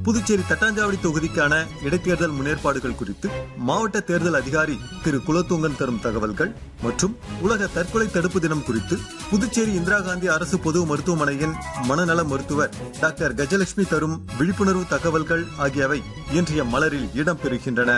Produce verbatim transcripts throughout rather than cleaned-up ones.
புதுச்சேரி தட்டாஞ்சாவடி தொகுதிக்கான இடைத்தேர்தல் முன்னேற்பாடுகள் குறித்து மாவட்ட தேர்தல் அதிகாரி திரு குலத்துங்கன் தரும் தகவல்கள் மற்றும் உலக தற்கொலை தடுப்பு தினம் குறித்து புதுச்சேரி இந்திரா காந்தி அரசு பொது மருத்துவமனையின் மனநல மருத்துவர் டாக்டர் கஜலட்சுமி தரும் விழிப்புணர்வு தகவல்கள் ஆகியவை இன்றைய மலரில் இடம்பெறுகின்றன.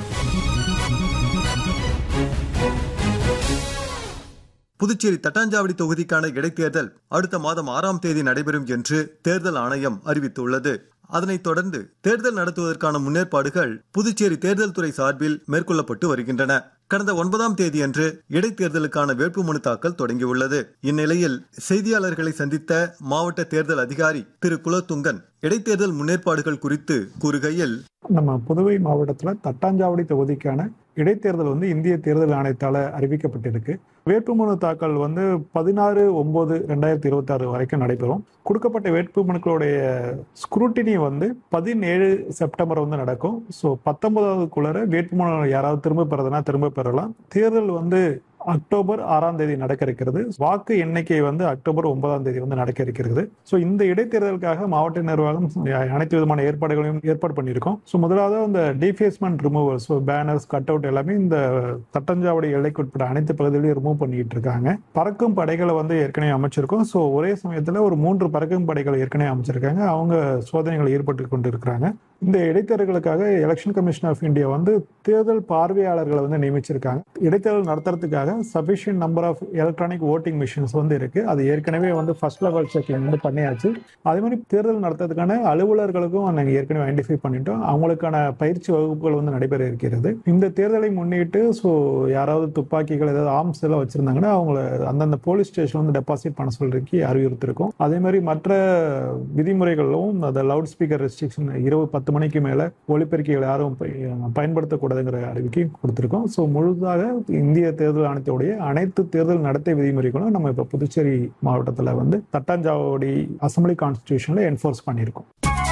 புதுச்சேரி தட்டாஞ்சாவடி தொகுதிக்கான இடைத்தேர்தல் அடுத்த மாதம் ஆறாம் தேதி நடைபெறும் என்று தேர்தல் ஆணையம் அறிவித்துள்ளது. அதனைத் தொடர்ந்து தேர்தல் நடத்துவதற்கான முன்னேற்பாடுகள் புதுச்சேரி தேர்தல் துறை சார்பில் மேற்கொள்ளப்பட்டு வருகின்றன. கடந்த ஒன்பதாம் தேதியன்று இடைத்தேர்தலுக்கான வேட்புமனு தாக்கல் தொடங்கியுள்ளது. இந்நிலையில் செய்தியாளர்களை சந்தித்த மாவட்ட தேர்தல் அதிகாரி திரு குலத்துங்கன் இடைத்தேர்தல் முன்னேற்பாடுகள் குறித்து கூறுகையில், நம்ம புதுவை மாவட்டத்தில் தட்டாஞ்சாவடி தொகுதிக்கான இடைத்தேர்தல் வந்து இந்திய தேர்தல் ஆணையத்தால் அறிவிக்கப்பட்டிருக்கு. வேட்புமனு தாக்கல் வந்து பதினாறு ஒன்பது ரெண்டாயிரத்தி இருபத்தி ஆறு வரைக்கும் நடைபெறும். கொடுக்கப்பட்ட வேட்புமனுக்களுடைய ஸ்க்ரூட்டினி வந்து பதினேழு செப்டம்பர் வந்து நடக்கும். ஸோ பத்தொன்பதாவதுக்குள்ள வேட்புமனு யாராவது திரும்ப பெறதுனா திரும்ப பெறலாம். தேர்தல் வந்து அக்டோபர் ஆறாம் தேதி நடக்க இருக்கிறது. வாக்கு எண்ணிக்கை வந்து அக்டோபர் ஒன்பதாம் தேதி வந்து நடக்க இருக்கிறது. ஸோ இந்த இடைத்தேர்தலுக்காக மாவட்ட நிர்வாகம் அனைத்து விதமான ஏற்பாடுகளையும் ஏற்பாடு பண்ணியிருக்கோம். ஸோ முதலாவது இந்த டிஃபேஸ்மெண்ட் removal, so banners, cut out எல்லாமே இந்த தட்டாஞ்சாவடி எல்லைக்குட்பட்ட அனைத்து பகுதிகளையும் ரிமூவ் பண்ணிட்டு இருக்காங்க. பறக்கும் படைகளை வந்து ஏற்கனவே அமைச்சிருக்கோம். ஸோ ஒரே சமயத்தில் ஒரு மூன்று பறக்கும் படைகளை ஏற்கனவே அமைச்சிருக்காங்க. அவங்க சோதனைகள் ஈடுபட்டு கொண்டு இருக்கிறாங்க. இந்த இடைத்தேர்தலுக்காக எலெக்ஷன் கமிஷன் ஆஃப் இந்தியா வந்து தேர்தல் பார்வையாளர்களை வந்து நியமிச்சிருக்காங்க. இடைத்தேர்தல் நடத்துறதுக்காக sufficient number of electronic voting machines வந்து இருக்கு. அது ஏற்கனவே வந்து ஃபர்ஸ்ட் லெவல் செக்கிங் வந்து பண்ணியாச்சு. அதே மாதிரி தேர்தல் நடத்துறதுக்கான அலுவலர்களுக்கும் நாங்கள் ஏற்கனவே ஐடென்டிஃபை பண்ணிட்டோம். அவங்களுக்கான பயிற்சி வகுப்புகள் வந்து நடைபெற இருக்கிறது. இந்த தேர்தலை முன்னிட்டு ஸோ யாராவது துப்பாக்கிகள் ஏதாவது ஆர்ம்ஸ் எல்லாம் வச்சிருந்தாங்கன்னா அவங்கள அந்தந்த போலீஸ் ஸ்டேஷன் வந்து டெபாசிட் பண்ண சொல்றதுக்கு அறிவுறுத்திருக்கோம். அதே மாதிரி மற்ற விதிமுறைகளும் அந்த லவுட் ஸ்பீக்கர் ரெஸ்ட்ரிக்ஷன் இரவு பத்து மணிக்கு மேல ஒலிபெருக்கிகள் யாரும் பயன்படுத்தக்கூடாதுங்கிற அறிவிக்கை கொடுத்திருக்கோம். ஸோ முழுதாக இந்திய தேர்தல் ஆணையத்துடைய அனைத்து தேர்தல் நடத்தை விதிமுறைகளும் நம்ம இப்ப புதுச்சேரி மாவட்டத்தில் வந்து தட்டாஞ்சாவடி அசம்பிளி கான்ஸ்டிடியூஷன்ல என்ஃபோர்ஸ் பண்ணியிருக்கோம்.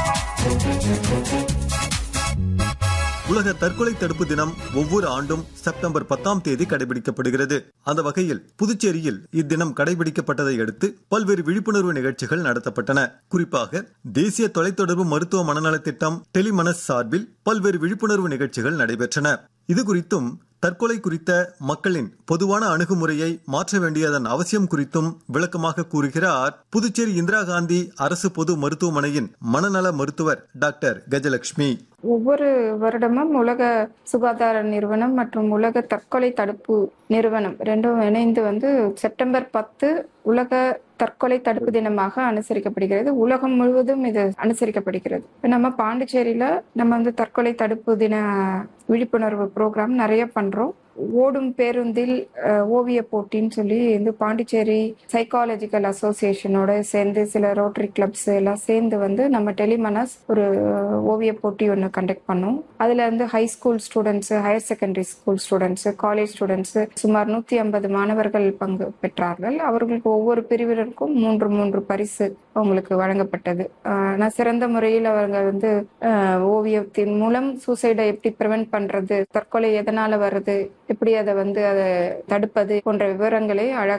உலக தற்கொலை தடுப்பு தினம் ஒவ்வொரு ஆண்டும் செப்டம்பர் பத்தாம் தேதி கடைபிடிக்கப்படுகிறது. அந்த வகையில் புதுச்சேரியில் இத்தினம் கடைபிடிக்கப்பட்டதை அடுத்து பல்வேறு விழிப்புணர்வு நிகழ்ச்சிகள் நடத்தப்பட்டன. குறிப்பாக தேசிய தொலைத்தொடர்பு மருத்துவ மனநல திட்டம் டெலிமனஸ் சார்பில் பல்வேறு விழிப்புணர்வு நிகழ்ச்சிகள் நடைபெற்றன. இது குறித்தும் தற்கொலை குறித்த மக்களின் பொதுவான அணுகுமுறையை மாற்ற வேண்டியதன் அவசியம் குறித்தும் விளக்கமாக கூறுகிறார் புதுச்சேரி இந்திரா காந்தி அரசு பொது மருத்துவமனையின் மனநல மருத்துவர் டாக்டர் கஜலட்சுமி. ஒவ்வொரு வருடமும் உலக சுகாதார நிறுவனம் மற்றும் உலக தற்கொலை தடுப்பு நிறுவனம் ரெண்டும் இணைந்து வந்து செப்டம்பர் பத்து உலக தற்கொலை தடுப்பு தினமாக அனுசரிக்கப்படுகிறது. உலகம் முழுவதும் இது அனுசரிக்கப்படுகிறது. நம்ம பாண்டிச்சேரியில நம்ம வந்து தற்கொலை தடுப்பு தின விழிப்புணர்வு ப்ரோக்ராம் நிறைய பண்றோம். ஓடும் பேருந்தில் ஓவிய போட்டின்னு சொல்லி இந்த பாண்டிச்சேரி சைக்காலஜிக்கல் அசோசியேஷனோட சேர்ந்து சில ரோட்டரி கிளப்ஸ் எல்லாம் சேர்ந்து வந்து நம்ம டெலிமனஸ் ஒரு ஓவிய போட்டி ஒன்று கண்டக்ட் பண்ணோம். அதுல இருந்து high school students, higher secondary school students, college students சுமார் நூத்தி ஐம்பது மாணவர்கள் பங்கு பெற்றார்கள். அவர்களுக்கு ஒவ்வொரு பிரிவினருக்கும் மூன்று மூன்று பரிசு அவங்களுக்கு வழங்கப்பட்டது. ஆனா சிறந்த முறையில் அவங்க வந்து ஓவியத்தின் மூலம் சூசைடை எப்படி பிரிவென்ட் பண்றது, தற்கொலை எதனால வருது, எப்படி அதை வந்து அதை தடுப்பது போன்ற விவரங்களை அழகாக